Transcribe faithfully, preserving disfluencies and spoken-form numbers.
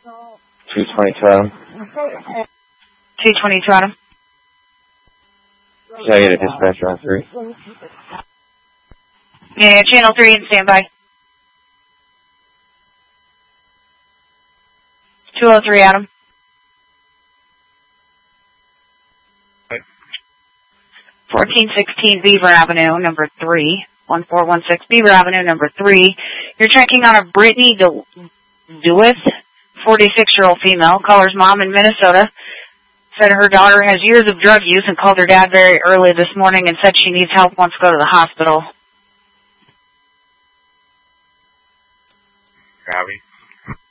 two twenty-two, Adam. two twenty-two, Adam. Can I get a dispatcher on three? Yeah, channel three and standby. two oh three, Adam. fourteen sixteen Beaver Avenue, number three. one four one six Beaver Avenue, number three. You're checking on a Brittany De- Dewitt, forty-six-year-old female. Caller's mom in Minnesota said her daughter has years of drug use and called her dad very early this morning and said she needs help, wants to go to the hospital. Copy.